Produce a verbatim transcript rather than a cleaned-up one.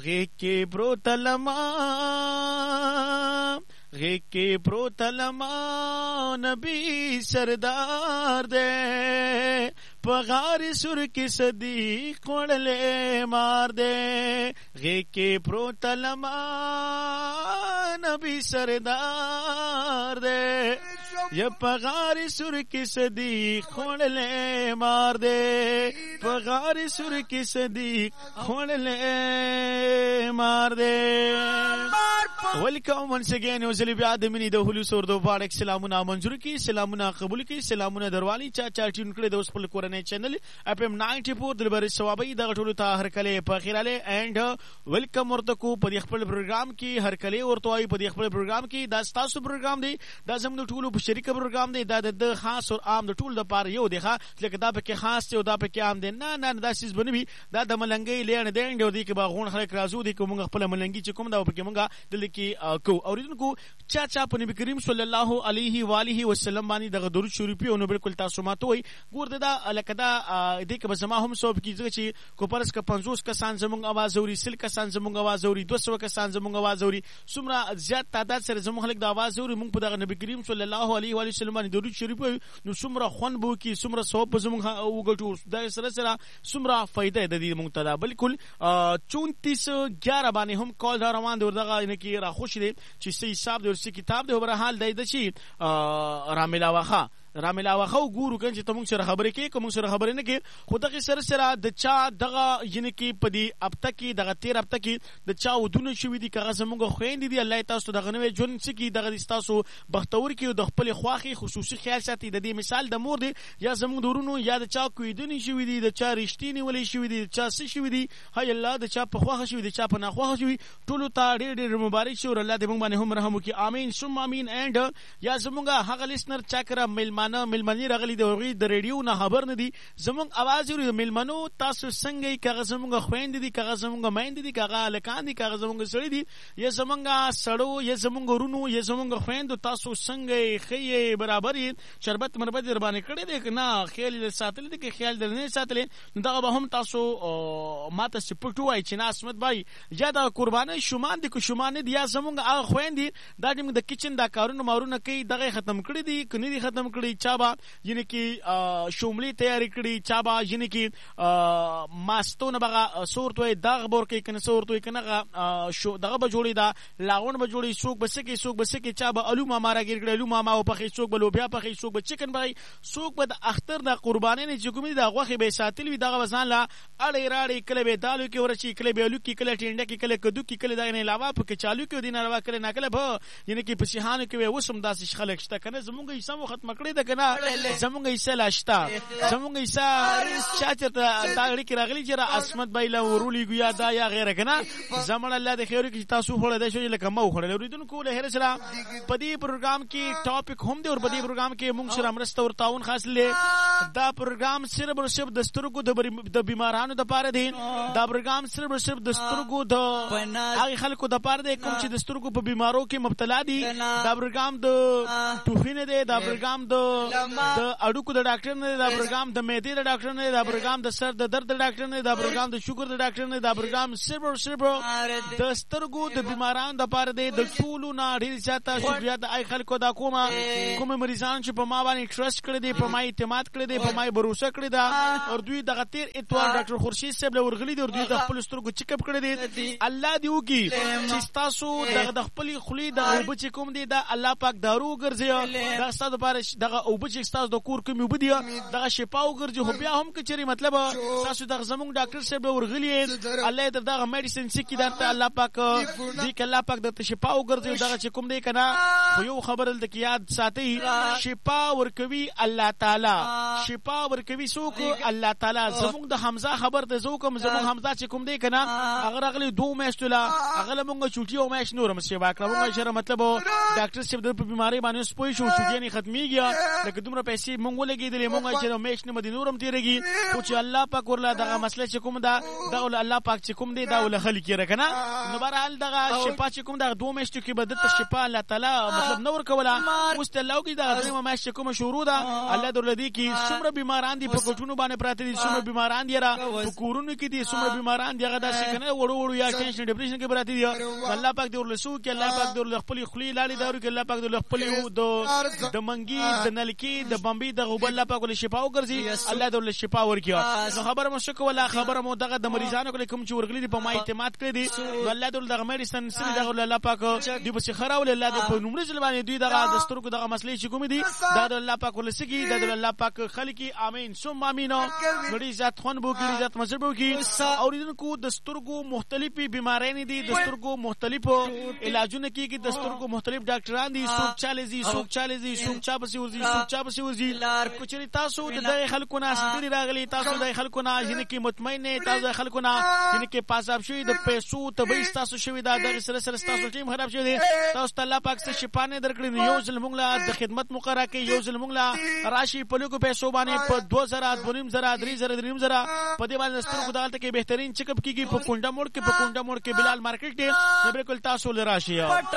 غیږ کې پروت لما غیږ کې پروت لما نبی سردار دے پغار سر کی صدیق وړلې مار دے غیږ کې پروت لما نبی سردار دے یا پغار سر کی صدیق وړلې مار دے پغار سر کی صدیق وړلې مار دے. Welcome once again. وزلی بیا د منی د هلوس اور د وړک سلامونه منظور کی سلامونه قبول کی سلامونه دروالی چا چا ټین کړي د اوس په کورنۍ چینل اف ام نائنٹی فور د بر ثوابي د غټولو ته هر کله په خیراله اینڈ ویلکم ورته کو په خپل پروګرام کې هر کله ورته وای په خپل پروګرام کې دا تاسو پروګرام دی دا زموږ ټولو په شریک پروګرام دی دا د خاص او عام د ټول د پاره یو دی ښه لکه دا په کې خاص دی او دا په کې عام دی نه نه دا سیس بنوي دا د ملنګي لین دی دی کې باغون خلک راځو دی کوم خپل ملنګي چې کوم دا په کې مونږه د لکی کو اوریدونکو چا چا په نبی کریم صلی الله علیه و آله وسلم باندې د درود شریف او نو بالکل تاسو ماته وي ګور دا لکدا دې کې به زما هم سوب کیږي چې کو پرس کا پنځوس کسان زمونږ आवाज اوري سل کسان زمونږ आवाज اوري دو سو کسان زمونږ आवाज اوري څومره زیات تعداد سره زمونږ خلک د आवाज اوري مونږ په دغه نبی کریم صلی الله علیه و آله وسلم باندې درود شریف نو څومره خون بو کی څومره ثواب زمونږ وګټو دا سره سره څومره فائدہ د دې مونږ ته بالکل چونتیس ګیارہ باندې هم کال دا روان دی ورغه ان کې را خوش دي چې سې حساب دی ورسې کتاب دی په حال دی د شي راملا واخا راملا واخو ګورو کنه چې تمون سره خبرې کې کوم سره خبرې نه کې خدای سره سره د چا دغه ینه کې پدی اب تک کې دغه تیر اب تک کې د چا ودونه شوې دي کغه زموږ خويند دي الله تاسو دغه نوې جون چې کې دغه تاسو بختور کې د خپل خواخي خصوصي خیال ساتي د دې مثال د مور دی یا زموږ دورونو یا د چا کویدنی شوې دي د چا رښتینی ولې شوې دي د چا څه شوې دي هاي الله د چا په خواخه شوې دي چا په نه خواخه شوې ټولو ته ډېر ډېر مبارک شي او الله دې موږ باندې هم رحم وکړي امين ثم امين اینڈ یا زموږ هغه لیسنر چا کرا ملمانه ملمنی راغلي د وری د ریډیو نه خبر نه دي زموږ आवाज لري ملمنو تاسو څنګه کغه زموږ خويند دي کغه زموږ مایند دي کغه لکان دي کغه زموږ سړي دي یا زموږ سړو یا زموږ ورونو یا زموږ خويند تاسو څنګه خې برابرې شربت مربت در باندې کړي دي نه خیال ساتل دي کې خیال در نه ساتل دغه به هم تاسو ماته سپټو وای چې ناسمت بای یا دا قربانه شومان دي کو شومان دي یا زموږ هغه خويند دي دا د کچن دا کارونه مارونه کوي دغه ختم کړي دي کني دي ختم کړي چا با یعنی کی شوملی تیاری کړي چا با یعنی کی ماستونه بغه صورت وي دغه بور کې کنه صورت وي کنه شو دغه به جوړي دا لاغون به جوړي سوق بس کې سوق بس کې چا با الو ماما راګر کړي الو ماما او پخې سوق بلو بیا پخې سوق به چکن بای سوق به د اختر د قربانې نه چې کومې د غوخه به ساتل وي دغه وزن لا اړې راړې کله به دالو کې ورچی کله به الو کې کله ټینډه کې کله کدو کې کله دا نه علاوه په چالو کې دین علاوه کله نه کله به یعنی کی په شهانه کې وسم داسې خلک شته کنه زمونږ یې سمو ختم کړی دا کنه زمونږ یې سلاشتا زمونږ یې سا چاته دا لري کې راغلی چې را اسمت بایلا ورولي ګیا دا یا غیره کنه زمون الله د خیر کې تاسو خړل د شو لکه مو خړل اوریدونکو له هر سره په دې پروګرام کې ټاپک هم دی او په دې پروګرام کې موږ سره مرسته او تعاون خاص لې دا پروګرام صرف او صرف د سترګو د بیمارانو د پاره دی دا پروګرام صرف او صرف د سترګو د هغه خلکو د پاره دی کوم چې د سترګو په بیمارو کې مبتلا دي دا پروګرام د ټوخینه دی دا پروګرام د د اډوکو د ډاکټر نه دا پروګرام د معدې د ډاکټر نه دا پروګرام د سر د درد د ډاکټر نه دا پروګرام د شوګر د ډاکټر نه دا پروګرام صرف او صرف د سترګو د بیمارانو د پاره دی د ټولو نه ډیر زیاته شکریہ د اي خلکو دا کومه کوم مریضان چې په ما باندې ټرست کړی دی په ما اعتماد کړی دی په ما باور کړی دا او دوی دغه تیر اتوار ډاکټر خورشید صاحب له ورغلی دی او دوی د خپل سترګو چیک اپ کړی دی الله دی وکي چې تاسو د خپل خلی د وبچ کوم دی دا الله پاک دارو ګرځي دا ستاسو لپاره دغه وبچ تاسو د کور کوم وبدي دغه شفا وګرځي خو بیا هم کچري مطلب تاسو د زمونږ ډاکټر صاحب له ورغلی الله دې دغه میډیسن چې کی درته الله پاک دې ک الله پاک د شفا وګرځي دغه چې کوم دی کنه خو یو خبر د کی یاد ساتي شفا ورکوي الله تعالی شفا ورکوي څوک الله تعالی زمونږ د حمزه خبر د زو کوم زمونږ حمزه چې کوم دی کنه هغه راغلی دوه میاشتلا هغه مونږ چوټي او میاش نورم شي واکړه مونږ شره مطلب ډاکټر صاحب د بیماری باندې سپوي شو چوټي نه ختميږي لکه دومره پیسې مونږ ولګېدلې مونږ چې میاشت نه مدي نورم تیرېږي خو چې الله پاک ورله دغه مسله چې کوم ده دغه الله پاک چې کوم دی دا ول خلک یې کنه نو بهرحال دغه شفا چې کوم دغه دوه میاشتو کې به د شفا الله تعالی مطلب نور کوله اوس ته الله کې دغه دریمه میاشت کوم شروع ده الله درلدي کې څومره بیماران دي په کوټونو باندې پراته دي څومره بیماران دي را په کورونو کې دي څومره بیماران دي هغه داسې کنه وړو وړو یا ټینشن ډیپریشن کې پراته دي الله پاک دې ورلسو کې الله پاک دې ورل خپل خلی لاړې دارو کې الله پاک دې خپل د د منګي د نلکی د بمبي د غوبل الله پاک ول شفا وګرځي الله دې ول شفا ورکړي نو خبره مو شکو ولا خبره مو دغه د مریضانو کوم چې ورغلي په ما اعتماد کړی دي نو الله دې دغه مېډیسن سړي دغه الله پاک دې په خراول الله دې په نومره ځلبانې دوی دغه د سترګو دغه مسلې چې کوم دي دا د الله پاک ولسکی دا د الله پاک خلقي امين ثم امين نړۍ ذات خون بو کې ذات مذهب بو کې اوریدونکو د سترګو مختلفي بیمارۍ دي د سترګو مختلفو علاجونه کېږي د سترګو مختلف ډاکټران دي څوک چالزي څوک چالزي څوک چا بسي ورزي څوک چا بسي ورزي کوچري تاسو د خلکو نه ستړي راغلي تاسو د خلکو نه ځینې کې مطمئن نه تاسو د خلکو نه ځینې کې پاساب شوی د پیسو تبې تاسو شوی دا د سره سره تاسو ټیم خراب شوی تاسو ته الله پاک څخه شفا نه درکړي یو ځل موږ له د خدمت مقرره کوي یو ځل موږ له راشي په لګو پیسو باندې په دو زره دونیم زره درې زره دریم زره په دې باندې سترګو دالته کې بهترین چیک اپ کیږي په کونډه موړ کې په کونډه موړ کې بلال مارکیټ دی بالکل تاسو لراشي